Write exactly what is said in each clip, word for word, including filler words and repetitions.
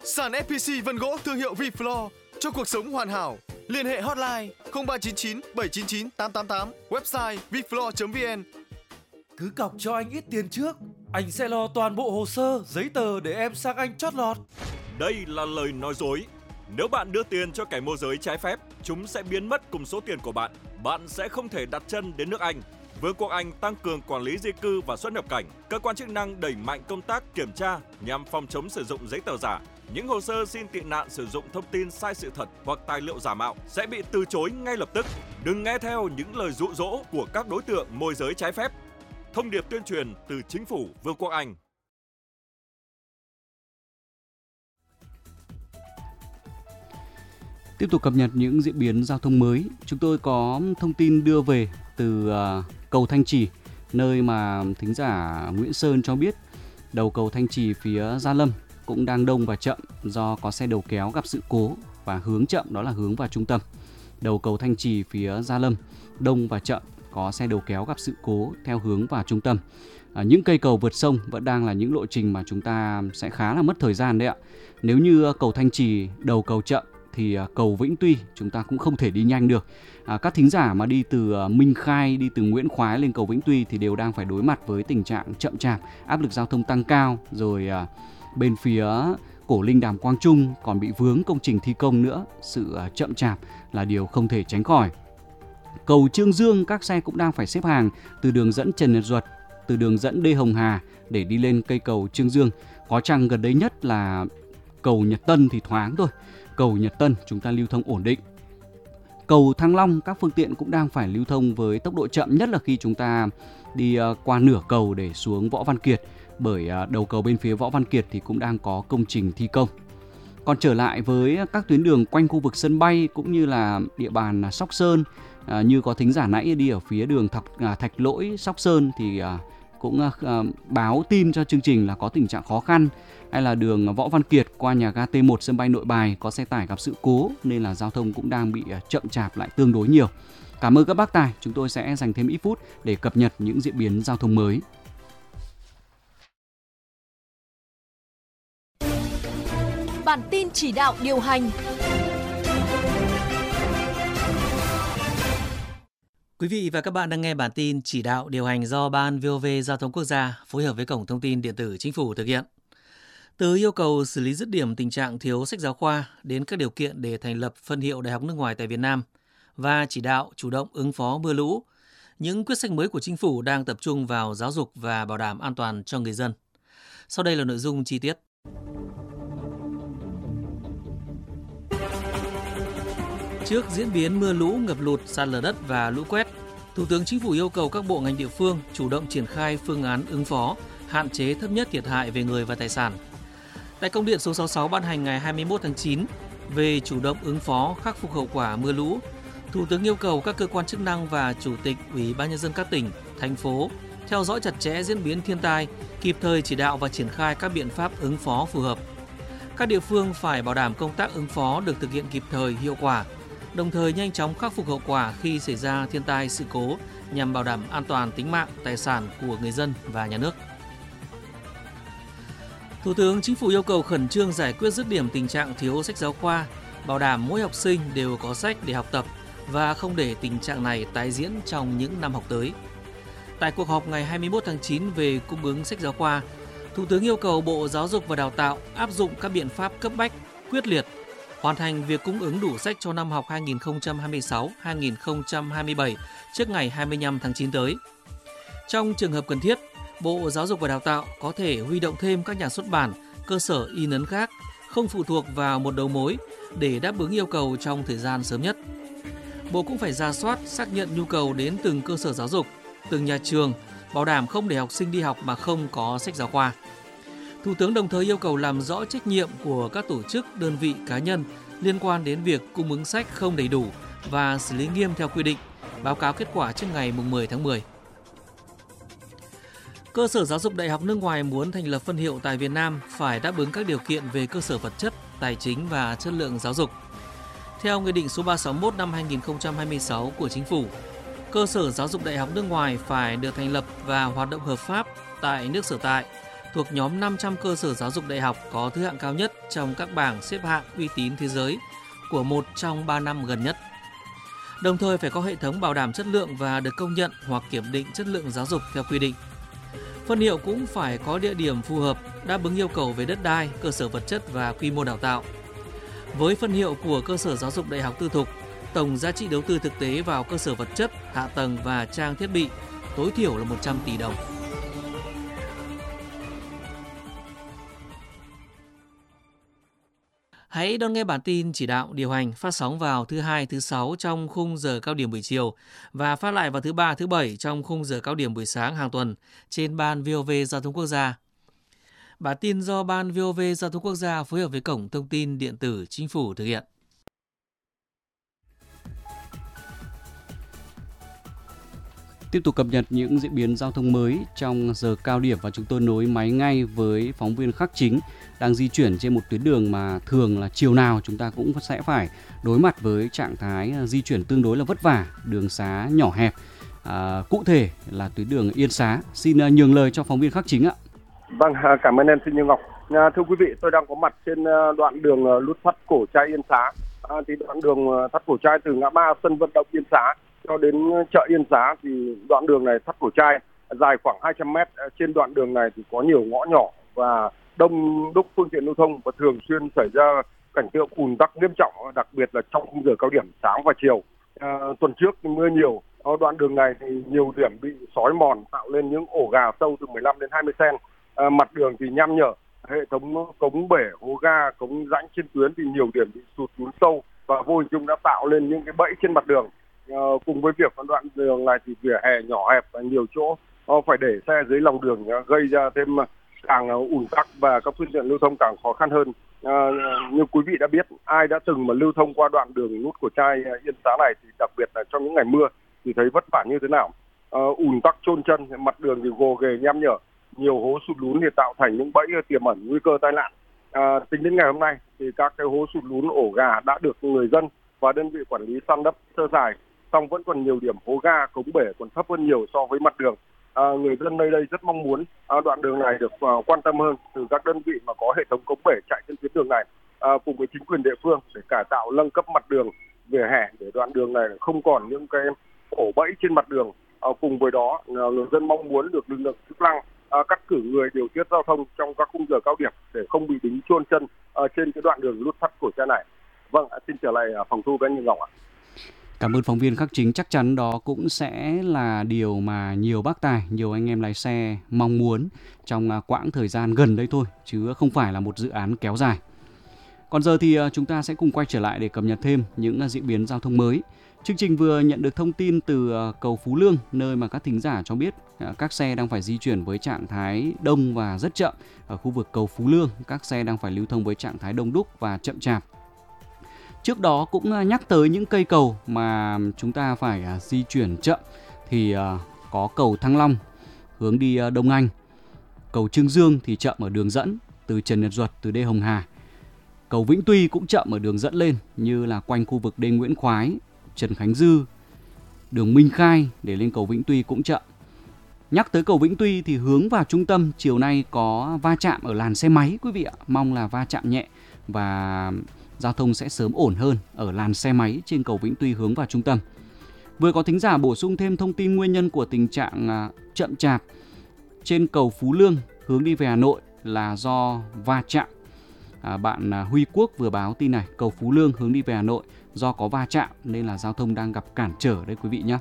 Sàn ép pê xê vân gỗ thương hiệu ViFloor cho cuộc sống hoàn hảo. Liên hệ hotline không ba chín chín bảy chín chín tám tám tám, website vifloor chấm vn. Cứ cọc cho anh ít tiền trước, anh sẽ lo toàn bộ hồ sơ, giấy tờ để em sang Anh chót lọt. Đây là lời nói dối. Nếu bạn đưa tiền cho kẻ môi giới trái phép, chúng sẽ biến mất cùng số tiền của bạn. Bạn sẽ không thể đặt chân đến nước Anh. Vương quốc Anh tăng cường quản lý di cư và xuất nhập cảnh. Cơ quan chức năng đẩy mạnh công tác kiểm tra nhằm phòng chống sử dụng giấy tờ giả. Những hồ sơ xin tị nạn sử dụng thông tin sai sự thật hoặc tài liệu giả mạo sẽ bị từ chối ngay lập tức. Đừng nghe theo những lời dụ dỗ của các đối tượng môi giới trái phép. Thông điệp tuyên truyền từ Chính phủ Vương quốc Anh. Tiếp tục cập nhật những diễn biến giao thông mới, chúng tôi có thông tin đưa về từ uh, cầu Thanh Trì, nơi mà thính giả Nguyễn Sơn cho biết đầu cầu Thanh Trì phía Gia Lâm cũng đang đông và chậm do có xe đầu kéo gặp sự cố và hướng chậm đó là hướng vào trung tâm. Đầu cầu Thanh Trì phía Gia Lâm đông và chậm, có xe đầu kéo gặp sự cố theo hướng vào trung tâm. À, những cây cầu vượt sông vẫn đang là những lộ trình mà chúng ta sẽ khá là mất thời gian đấy ạ. Nếu như cầu Thanh Trì đầu cầu chậm thì cầu Vĩnh Tuy chúng ta cũng không thể đi nhanh được. À, các thính giả mà đi từ Minh Khai, đi từ Nguyễn Khoái lên cầu Vĩnh Tuy thì đều đang phải đối mặt với tình trạng chậm chạp, áp lực giao thông tăng cao. Rồi à, bên phía Cổ Linh Đàm Quang Trung còn bị vướng công trình thi công nữa. Sự à, chậm chạp là điều không thể tránh khỏi. Cầu Trương Dương các xe cũng đang phải xếp hàng từ đường dẫn Trần Nhật Duật, từ đường dẫn Đê Hồng Hà để đi lên cây cầu Trương Dương. Có chăng gần đấy nhất là cầu Nhật Tân thì thoáng thôi. Cầu Nhật Tân chúng ta lưu thông ổn định. Cầu Thăng Long các phương tiện cũng đang phải lưu thông với tốc độ chậm, nhất là khi chúng ta đi qua nửa cầu để xuống Võ Văn Kiệt, bởi đầu cầu bên phía Võ Văn Kiệt thì cũng đang có công trình thi công. Còn trở lại với các tuyến đường quanh khu vực sân bay cũng như là địa bàn Sóc Sơn, à, như có thính giả nãy đi ở phía đường Thạch, à, Thạch Lỗi Sóc Sơn thì à, cũng à, báo tin cho chương trình là có tình trạng khó khăn. Hay là đường Võ Văn Kiệt qua nhà ga T một sân bay Nội Bài có xe tải gặp sự cố nên là giao thông cũng đang bị chậm chạp lại tương đối nhiều. Cảm ơn các bác tài, chúng tôi sẽ dành thêm ít phút để cập nhật những diễn biến giao thông mới. Bản tin chỉ đạo điều hành. Quý vị và các bạn đang nghe bản tin chỉ đạo điều hành do Ban vê o vê Giao thông Quốc gia phối hợp với Cổng Thông tin Điện tử Chính phủ thực hiện. Từ yêu cầu xử lý dứt điểm tình trạng thiếu sách giáo khoa đến các điều kiện để thành lập phân hiệu đại học nước ngoài tại Việt Nam và chỉ đạo chủ động ứng phó mưa lũ, những quyết sách mới của Chính phủ đang tập trung vào giáo dục và bảo đảm an toàn cho người dân. Sau đây là nội dung chi tiết. Trước diễn biến mưa lũ, ngập lụt, sạt lở đất và lũ quét, Thủ tướng Chính phủ yêu cầu các bộ ngành địa phương chủ động triển khai phương án ứng phó, hạn chế thấp nhất thiệt hại về người và tài sản. Tại công điện số sáu mươi sáu ban hành ngày hai mươi mốt tháng chín về chủ động ứng phó khắc phục hậu quả mưa lũ, Thủ tướng yêu cầu các cơ quan chức năng và Chủ tịch Ủy ban Nhân dân các tỉnh, thành phố theo dõi chặt chẽ diễn biến thiên tai, kịp thời chỉ đạo và triển khai các biện pháp ứng phó phù hợp. Các địa phương phải bảo đảm công tác ứng phó được thực hiện kịp thời, hiệu quả, đồng thời nhanh chóng khắc phục hậu quả khi xảy ra thiên tai, sự cố nhằm bảo đảm an toàn tính mạng, tài sản của người dân và nhà nước. Thủ tướng Chính phủ yêu cầu khẩn trương giải quyết dứt điểm tình trạng thiếu sách giáo khoa, bảo đảm mỗi học sinh đều có sách để học tập và không để tình trạng này tái diễn trong những năm học tới. Tại cuộc họp ngày hai mươi mốt tháng chín về cung ứng sách giáo khoa, Thủ tướng yêu cầu Bộ Giáo dục và Đào tạo áp dụng các biện pháp cấp bách, quyết liệt, hoàn thành việc cung ứng đủ sách cho năm học hai nghìn không trăm hai mươi sáu hai nghìn không trăm hai mươi bảy trước ngày hai mươi lăm tháng chín tới. Trong trường hợp cần thiết, Bộ Giáo dục và Đào tạo có thể huy động thêm các nhà xuất bản, cơ sở in ấn khác, không phụ thuộc vào một đầu mối để đáp ứng yêu cầu trong thời gian sớm nhất. Bộ cũng phải rà soát, xác nhận nhu cầu đến từng cơ sở giáo dục, từng nhà trường, bảo đảm không để học sinh đi học mà không có sách giáo khoa. Thủ tướng đồng thời yêu cầu làm rõ trách nhiệm của các tổ chức, đơn vị, cá nhân liên quan đến việc cung ứng sách không đầy đủ và xử lý nghiêm theo quy định, báo cáo kết quả trước ngày mười tháng mười. Cơ sở giáo dục đại học nước ngoài muốn thành lập phân hiệu tại Việt Nam phải đáp ứng các điều kiện về cơ sở vật chất, tài chính và chất lượng giáo dục. Theo Nghị định số ba trăm sáu mươi mốt năm hai nghìn không trăm hai mươi sáu của Chính phủ, cơ sở giáo dục đại học nước ngoài phải được thành lập và hoạt động hợp pháp tại nước sở tại, thuộc nhóm năm trăm cơ sở giáo dục đại học có thứ hạng cao nhất trong các bảng xếp hạng uy tín thế giới của một trong ba năm gần nhất. Đồng thời phải có hệ thống bảo đảm chất lượng và được công nhận hoặc kiểm định chất lượng giáo dục theo quy định. Phân hiệu cũng phải có địa điểm phù hợp, đáp ứng yêu cầu về đất đai, cơ sở vật chất và quy mô đào tạo. Với phân hiệu của cơ sở giáo dục đại học tư thục, tổng giá trị đầu tư thực tế vào cơ sở vật chất, hạ tầng và trang thiết bị tối thiểu là một trăm tỷ đồng. Hãy đón nghe bản tin chỉ đạo điều hành phát sóng vào thứ hai, thứ sáu trong khung giờ cao điểm buổi chiều và phát lại vào thứ ba, thứ bảy trong khung giờ cao điểm buổi sáng hàng tuần trên Ban vê o vê Giao thông Quốc gia. Bản tin do Ban vê o vê Giao thông Quốc gia phối hợp với Cổng Thông tin Điện tử Chính phủ thực hiện. Tiếp tục cập nhật những diễn biến giao thông mới trong giờ cao điểm và chúng tôi nối máy ngay với phóng viên Khắc Chính đang di chuyển trên một tuyến đường mà thường là chiều nào chúng ta cũng sẽ phải đối mặt với trạng thái di chuyển tương đối là vất vả, đường xá nhỏ hẹp. À, cụ thể là tuyến đường Yên Xá. Xin nhường lời cho phóng viên Khắc Chính ạ. Vâng, cảm ơn em Xin Như Ngọc. À, thưa quý vị, tôi đang có mặt trên đoạn đường nút thắt Cổ Trai Yên Xá. À, thì đoạn đường thắt Cổ Trai từ ngã ba sân vận động Yên Xá cho đến chợ Yên Xá thì đoạn đường này thắt Cổ Trai dài khoảng hai trăm mét. Trên đoạn đường này thì có nhiều ngõ nhỏ và đông đúc phương tiện lưu thông và thường xuyên xảy ra cảnh tượng ùn tắc nghiêm trọng, đặc biệt là trong khung giờ cao điểm sáng và chiều. À, tuần trước mưa nhiều, ở đoạn đường này thì nhiều điểm bị xói mòn tạo lên những ổ gà sâu từ mười lăm đến hai mươi xăng-ti-mét. À, mặt đường thì nham nhở, hệ thống cống bể, hố ga, cống rãnh trên tuyến thì nhiều điểm bị sụt lún sâu và vô hình chung đã tạo lên những cái bẫy trên mặt đường. À, cùng với việc đoạn đường này thì vỉa hè nhỏ hẹp và nhiều chỗ phải để xe dưới lòng đường, gây ra thêm càng ùn tắc và các phương tiện lưu thông càng khó khăn hơn. À, như quý vị đã biết, ai đã từng mà lưu thông qua đoạn đường nút Cổ Trai Yên Xá này thì đặc biệt là trong những ngày mưa thì thấy vất vả như thế nào. À, ùn tắc chôn chân, mặt đường thì gồ ghề nham nhở, nhiều hố sụt lún thì tạo thành những bẫy tiềm ẩn nguy cơ tai nạn. À, tính đến ngày hôm nay thì các cái hố sụt lún, ổ gà đã được người dân và đơn vị quản lý san lấp sơ sài, song vẫn còn nhiều điểm hố ga, cống bể còn thấp hơn nhiều so với mặt đường. À, người dân nơi đây rất mong muốn à, đoạn đường này được uh, quan tâm hơn từ các đơn vị mà có hệ thống cống bể chạy trên tuyến đường này, à, cùng với chính quyền địa phương để cải tạo nâng cấp mặt đường, vỉa hè để đoạn đường này không còn những cái ổ bẫy trên mặt đường. À, cùng với đó, à, người dân mong muốn được lực lượng chức năng à, cắt cử người điều tiết giao thông trong các khung giờ cao điểm để không bị đính chôn chân à, trên cái đoạn đường nút thắt Cổ Trai này. Vâng, xin trở lại phòng thu với anh Như Ngọc ạ. Cảm ơn phóng viên Khắc Chính. Chắc chắn đó cũng sẽ là điều mà nhiều bác tài, nhiều anh em lái xe mong muốn trong quãng thời gian gần đây thôi, chứ không phải là một dự án kéo dài. Còn giờ thì chúng ta sẽ cùng quay trở lại để cập nhật thêm những diễn biến giao thông mới. Chương trình vừa nhận được thông tin từ cầu Phú Lương, nơi mà các thính giả cho biết các xe đang phải di chuyển với trạng thái đông và rất chậm. Ở khu vực cầu Phú Lương, các xe đang phải lưu thông với trạng thái đông đúc và chậm chạp. Trước đó cũng nhắc tới những cây cầu mà chúng ta phải di chuyển chậm thì có cầu Thăng Long hướng đi Đông Anh, cầu Trương Dương thì chậm ở đường dẫn từ Trần Nhật Duật từ đê Hồng Hà, cầu Vĩnh Tuy cũng chậm ở đường dẫn lên như là quanh khu vực đê Nguyễn Khoái, Trần Khánh Dư, đường Minh Khai để lên cầu Vĩnh Tuy cũng chậm. Nhắc tới cầu Vĩnh Tuy thì hướng vào trung tâm chiều nay có va chạm ở làn xe máy quý vị ạ, mong là va chạm nhẹ và giao thông sẽ sớm ổn hơn ở làn xe máy trên cầu Vĩnh Tuy hướng vào trung tâm. Vừa có thính giả bổ sung thêm thông tin nguyên nhân của tình trạng chậm chạp trên cầu Phú Lương hướng đi về Hà Nội là do va chạm. À, bạn Huy Quốc vừa báo tin này, cầu Phú Lương hướng đi về Hà Nội do có va chạm nên là giao thông đang gặp cản trở đấy quý vị nhé.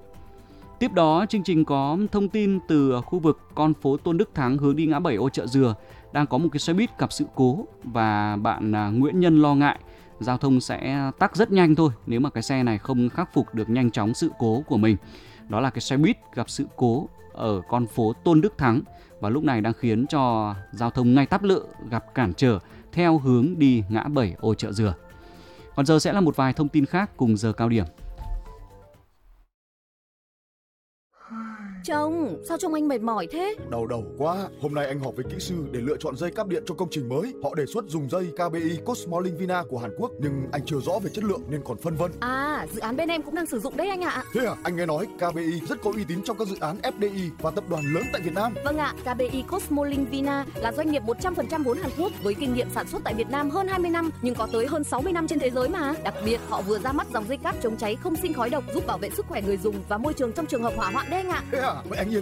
Tiếp đó chương trình có thông tin từ khu vực con phố Tôn Đức Thắng hướng đi ngã bảy Ô Chợ Dừa đang có một cái xe buýt gặp sự cố và bạn Nguyễn Nhân lo ngại giao thông sẽ tắc rất nhanh thôi nếu mà cái xe này không khắc phục được nhanh chóng sự cố của mình. Đó là cái xe buýt gặp sự cố ở con phố Tôn Đức Thắng và lúc này đang khiến cho giao thông ngay Táp Lự gặp cản trở theo hướng đi ngã bảy Ô Chợ Dừa. Còn giờ sẽ là một vài thông tin khác cùng giờ cao điểm. Chồng, sao trông anh mệt mỏi thế? Đau đầu quá. Hôm nay anh họp với kỹ sư để lựa chọn dây cáp điện cho công trình mới. Họ đề xuất dùng dây ca bê i Cosmolink Vina của Hàn Quốc, nhưng anh chưa rõ về chất lượng nên còn phân vân. À, dự án bên em cũng đang sử dụng đấy anh ạ. Thế à? Anh nghe nói ca bê i rất có uy tín trong các dự án ép đê i và tập đoàn lớn tại Việt Nam. Vâng ạ, ca bê i Cosmolink Vina là doanh nghiệp một trăm phần trăm vốn Hàn Quốc với kinh nghiệm sản xuất tại Việt Nam hơn hai mươi năm, nhưng có tới hơn sáu mươi năm trên thế giới mà. Đặc biệt, họ vừa ra mắt dòng dây cáp chống cháy không sinh khói độc giúp bảo vệ sức khỏe người dùng và môi trường trong trường hợp hỏa hoạn đấy anh ạ. Thế à? Vậy anh yên